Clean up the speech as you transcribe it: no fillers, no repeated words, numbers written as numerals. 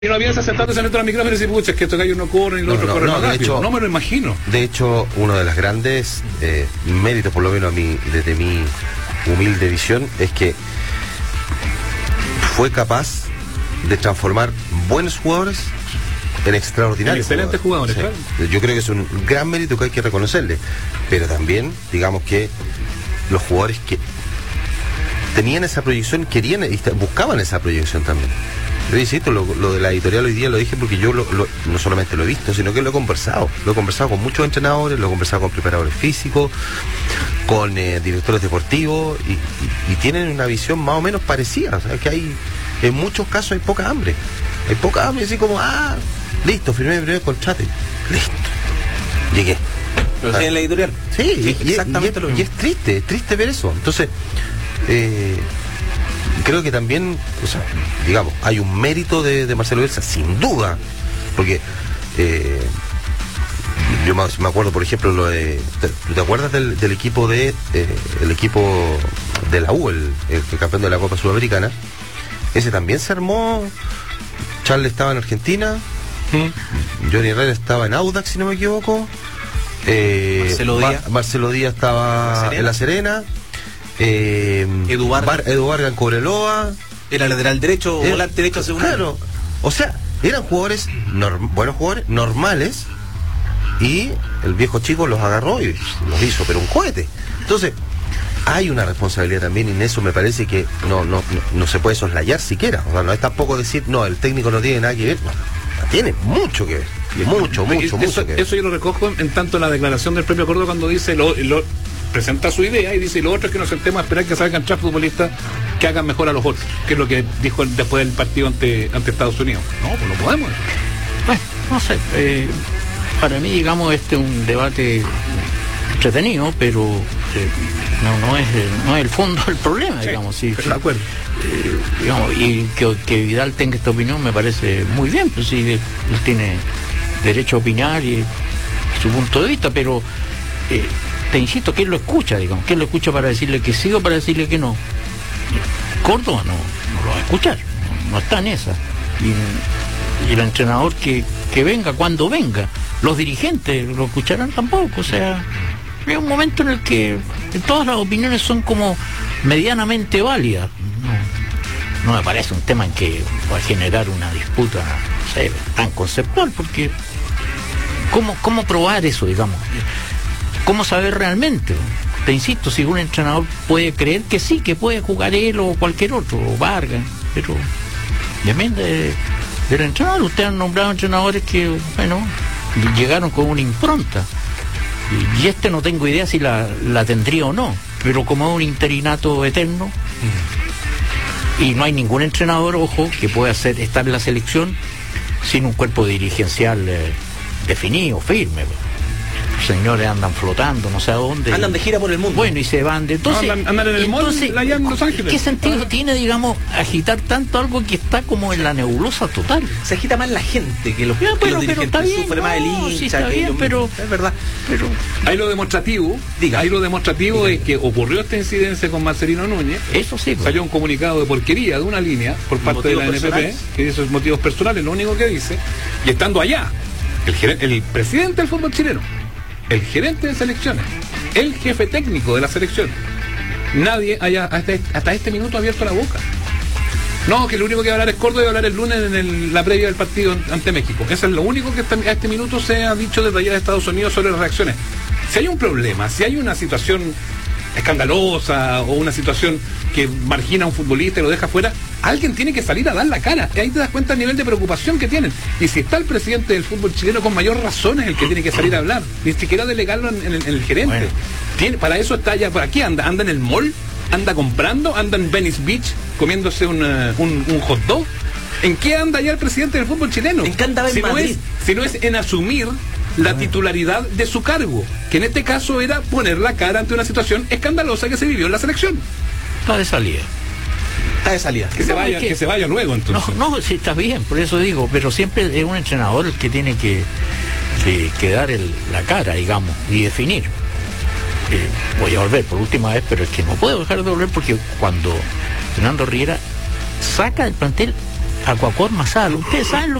Y no piensa sentándose en otro micrófono y decir, pucha, es que estos gallos no corren y los otros corren más rápido. Hecho, no me lo imagino. De hecho, uno de los grandes méritos, por lo menos desde mi humilde visión, es que fue capaz de transformar buenos jugadores en extraordinarios excelentes jugadores, sí. Claro. Yo creo que es un gran mérito que hay que reconocerle. Pero también, digamos que los jugadores que tenían esa proyección, querían y buscaban esa proyección también. Yo insisto, lo de la editorial hoy día lo dije porque yo no solamente lo he visto, sino que lo he conversado. Lo he conversado con muchos entrenadores, lo he conversado con preparadores físicos, con directores deportivos, y tienen una visión más o menos parecida. O sea, que en muchos casos hay poca hambre. Hay poca hambre, así como, listo, firmé mi primer contrato. Listo. Llegué. Pero sí en la editorial. Sí, exactamente lo mismo. Y es triste ver eso. Entonces, creo que también, o sea, digamos, hay un mérito de Marcelo Bielsa, sin duda, porque yo me acuerdo, por ejemplo, ¿te acuerdas del equipo el equipo de la U, el campeón de la Copa Sudamericana? Ese también se armó. Charles estaba en Argentina, Johnny Herrera estaba en Audax, si no me equivoco, Marcelo Díaz estaba en La Serena. Edu Vargas en Cobreloa. Era lateral derecho o volante derecho hace un año. Claro, o sea, eran jugadores buenos jugadores, normales, y el viejo chico los agarró y los hizo, pero un cohete. Entonces, hay una responsabilidad también, y en eso me parece que no se puede soslayar siquiera. O sea, no es tampoco decir, no, el técnico no tiene nada que ver. No, tiene mucho que ver. Mucho que ver. Eso yo lo recojo en tanto la declaración del propio Córdoba cuando dice presenta su idea y dice, y lo otro es que nos sentemos a esperar que salgan 3 futbolistas que hagan mejor a los otros, que es lo que dijo después del partido ante Estados Unidos. No, pues no podemos. Bueno, no sé, para mí, digamos, este es un debate entretenido, pero no es el fondo del problema, digamos. Sí, de acuerdo. Digamos, y que Vidal tenga esta opinión me parece muy bien, pues sí, él tiene derecho a opinar y su punto de vista, pero te insisto, ¿quién lo escucha, digamos? ¿Quién lo escucha para decirle que sí o para decirle que no? Córdoba no lo va a escuchar, no está en esa. Y el entrenador que venga cuando venga, los dirigentes lo escucharán tampoco. O sea, hay un momento en el que todas las opiniones son como medianamente válidas. No me parece un tema en que va a generar una disputa, no sé, tan conceptual, porque ¿cómo probar eso, digamos? ¿Cómo saber realmente? Te insisto, si un entrenador puede creer que sí, que puede jugar él o cualquier otro, o Vargas, pero depende del entrenador. Ustedes han nombrado entrenadores que, bueno, llegaron con una impronta, y no tengo idea si la tendría o no, pero como es un interinato eterno, y no hay ningún entrenador, ojo, que pueda estar en la selección sin un cuerpo dirigencial definido, firme. Señores andan flotando, no sé a dónde. Andan de gira por el mundo. Bueno, y se van de... Entonces, andan en el mall allá en Los Ángeles. ¿Qué sentido tiene, digamos, agitar tanto algo que está como en la nebulosa total? Se agita más la gente que los dirigentes. Está bien, sufre más el hincha. Sí, está bien, pero... Es verdad. Pero ahí lo demostrativo es que ocurrió esta incidencia con Marcelino Núñez. Eso sí. Pues. Salió un comunicado de porquería de una línea por parte de la NFP, que dice motivos personales, lo único que dice, y estando allá, el presidente del fútbol chileno, el gerente de selecciones, el jefe técnico de la selección, nadie haya hasta este minuto abierto la boca. No, que lo único que va a hablar es Córdoba y va a hablar el lunes en la previa del partido ante México. Eso es lo único que a este minuto se ha dicho desde allá de Estados Unidos sobre las reacciones. Si hay un problema, si hay una situación escandalosa o una situación que margina a un futbolista y lo deja fuera, alguien tiene que salir a dar la cara. Y ahí te das cuenta del nivel de preocupación que tienen. Y si está el presidente del fútbol chileno, con mayor razón es el que tiene que salir a hablar, ni siquiera delegarlo en el gerente. Bueno. Para eso está ya por aquí, anda en el mall, anda comprando, anda en Venice Beach comiéndose un hot dog. ¿En qué anda ya el presidente del fútbol chileno? ¿En qué andaba en Madrid? Si no es en asumir la titularidad de su cargo, que en este caso era poner la cara ante una situación escandalosa que se vivió en la selección. Está de salida. Que se vaya luego, entonces. No, sí, está bien, por eso digo, pero siempre es un entrenador el que tiene que dar la cara, digamos, y definir. Voy a volver por última vez, pero es que no puedo dejar de volver, porque cuando Fernando Riera saca del plantel Aquacor Masal. Ustedes saben